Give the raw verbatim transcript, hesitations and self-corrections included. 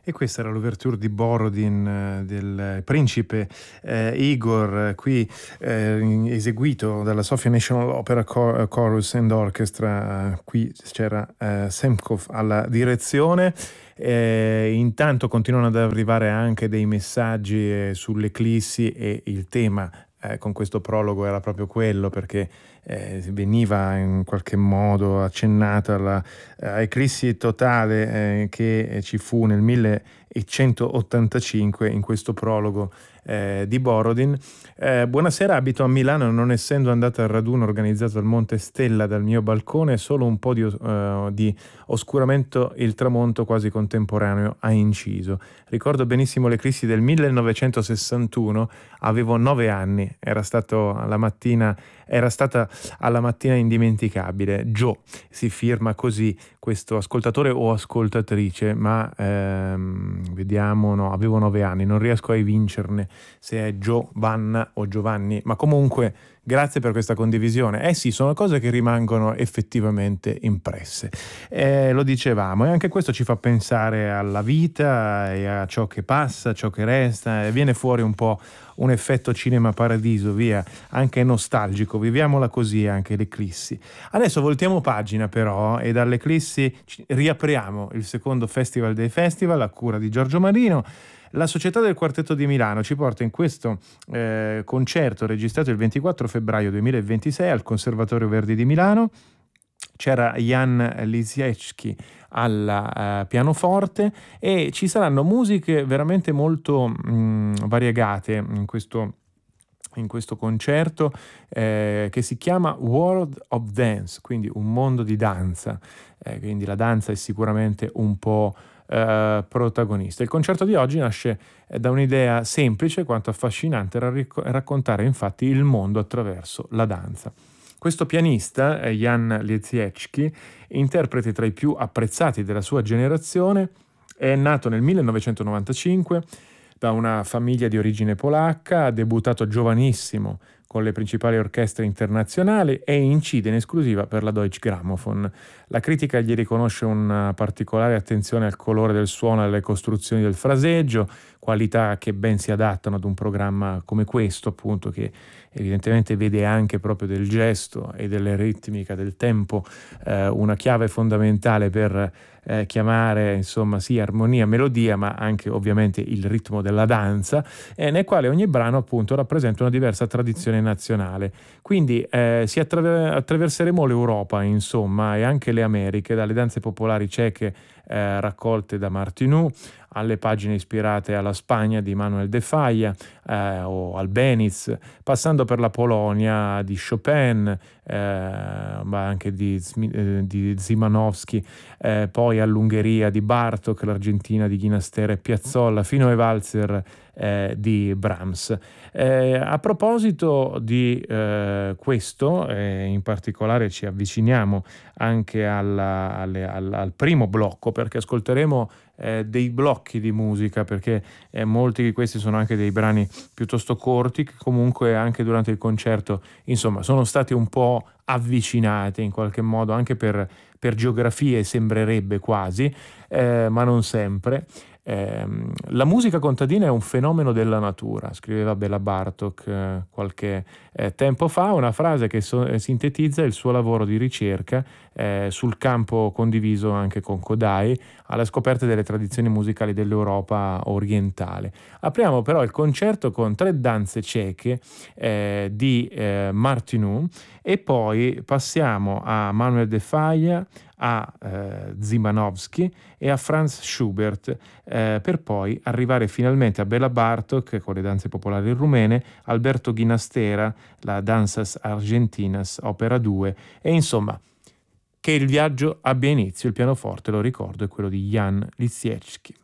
E questa era l'ouverture di Borodin eh, del principe eh, Igor, eh, qui eh, eseguito dalla Sofia National Opera Chor- Chorus and Orchestra. Qui c'era eh, Semkov alla direzione. Eh, intanto continuano ad arrivare anche dei messaggi eh, sull'eclissi, e il tema eh, con questo prologo era proprio quello, perché eh, veniva in qualche modo accennata la eh, eclissi totale eh, che ci fu nel millecentottantacinque in questo prologo eh, di Borodin. Eh, buonasera, abito a Milano, non essendo andata al raduno organizzato al Monte Stella dal mio balcone, solo un po' di, uh, di oscuramento, il tramonto quasi contemporaneo ha inciso. Ricordo benissimo l'eclissi del millenovecentosessantuno, avevo nove anni, era stato la mattina, era stata alla mattina indimenticabile. Joe si firma così questo ascoltatore o ascoltatrice, ma ehm, vediamo, no, avevo nove anni, non riesco a evincerne se è Giovanna o Giovanni, ma comunque grazie per questa condivisione. Eh sì, sono cose che rimangono effettivamente impresse. Eh, lo dicevamo, e anche questo ci fa pensare alla vita e a ciò che passa, ciò che resta, e viene fuori un po' un effetto cinema paradiso, via, anche nostalgico. Viviamola così anche l'eclissi. Adesso voltiamo pagina però, e dall'eclissi riapriamo il secondo Festival dei Festival a cura di Giorgio Marino. La Società del Quartetto di Milano ci porta in questo eh, concerto registrato il ventiquattro febbraio duemilaventisei al Conservatorio Verdi di Milano. C'era Jan Lisiecki al uh, pianoforte, e ci saranno musiche veramente molto mh, variegate in questo in questo concerto eh, che si chiama World of Dance, quindi un mondo di danza, eh, quindi la danza è sicuramente un po' eh, protagonista. Il concerto di oggi nasce eh, da un'idea semplice quanto affascinante, racc- raccontare infatti il mondo attraverso la danza. Questo pianista, eh, Jan Lisiecki, interprete tra i più apprezzati della sua generazione, è nato nel millenovecentonovantacinque da una famiglia di origine polacca, ha debuttato giovanissimo con le principali orchestre internazionali e incide in esclusiva per la Deutsche Grammophon. La critica gli riconosce una particolare attenzione al colore del suono e alle costruzioni del fraseggio, qualità che ben si adattano ad un programma come questo, appunto, che evidentemente vede anche proprio del gesto e della ritmica del tempo eh, una chiave fondamentale per eh, chiamare, insomma, sì, armonia, melodia, ma anche ovviamente il ritmo della danza, eh, nel quale ogni brano appunto rappresenta una diversa tradizione nazionale. Quindi eh, si attraver- attraverseremo l'Europa, insomma, e anche le Americhe, dalle danze popolari ceche eh, raccolte da Martinů, alle pagine ispirate alla Spagna di Manuel de Falla eh, o al Albéniz, passando per la Polonia di Chopin, eh, ma anche di, eh, di Szymanowski, eh, poi all'Ungheria di Bartók, l'Argentina di Ginastera e Piazzolla, fino ai valzer eh, di Brahms. Eh, a proposito di eh, questo, eh, in particolare ci avviciniamo anche alla, alle, al, al primo blocco, perché ascolteremo eh, dei blocchi di musica, perché eh, molti di questi sono anche dei brani piuttosto corti, che comunque anche durante il concerto, insomma, sono stati un po' avvicinati in qualche modo, anche per, per geografie sembrerebbe quasi, eh, ma non sempre. Eh, la musica contadina è un fenomeno della natura, scriveva Béla Bartók eh, qualche eh, tempo fa, una frase che so- eh, sintetizza il suo lavoro di ricerca eh, sul campo condiviso anche con Kodály alla scoperta delle tradizioni musicali dell'Europa orientale. Apriamo però il concerto con tre danze ceche eh, di eh, Martinů, e poi passiamo a Manuel de Falla, a eh, Szymanowski e a Franz Schubert, eh, per poi arrivare finalmente a Béla Bartók con le danze popolari rumene, Alberto Ginastera, la Danzas Argentinas, opera due, e insomma che il viaggio abbia inizio. Il pianoforte, lo ricordo, è quello di Jan Lisiecki.